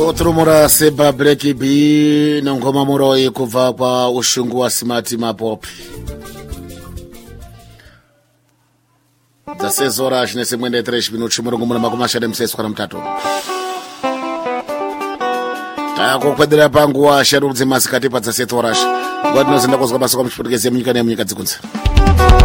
Otromora seba Black B nongoma muroi kubva kwa ushungu wa Smart Mapopi. Dzasezi horas nesse mwende 3 minutos murongo muna makumashade mseso kana mtatu. Takukwedera pangu wa sharudzi masikati pa dzasezi horas. Godinozinda kozwa basa kwa mchiputikeze munyika ne munyika dzikunze.